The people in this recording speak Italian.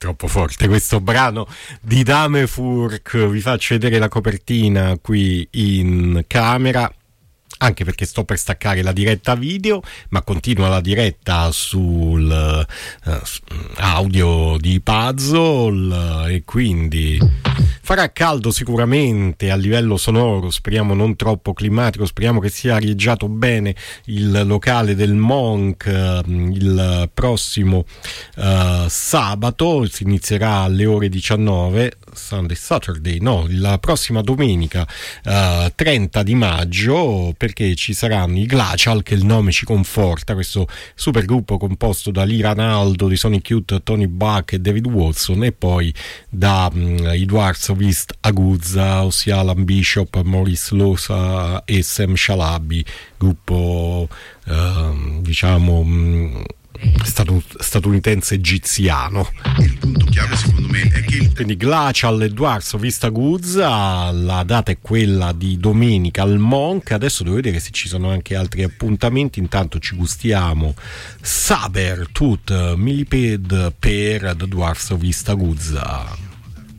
troppo forte questo brano di Dame Furk. Vi faccio vedere la copertina qui in camera, anche perché sto per staccare la diretta video, ma continua la diretta sul audio di Puzzle, e quindi farà caldo sicuramente a livello sonoro, speriamo non troppo climatico, speriamo che sia arieggiato bene il locale del Monk. Il prossimo sabato si inizierà alle ore 19, Saturday, no, la prossima domenica 30 di maggio, perché ci saranno i Glacial, che il nome ci conforta, questo super gruppo composto da Lee Ranaldo, di Sonic Youth, Tony Buck e David Watson, e poi da i Dwarfs of East Aguzza, ossia Alan Bishop, Maurice Losa e Sam Shalabi, gruppo diciamo statunitense egiziano. Il punto chiave secondo me è che quindi Glacial e Dwarfs of East Aguzza, la data è quella di domenica al Monk. Adesso devo vedere se ci sono anche altri appuntamenti, intanto ci gustiamo Saber Tooth Millipede per The Dwarfs of East Aguzza.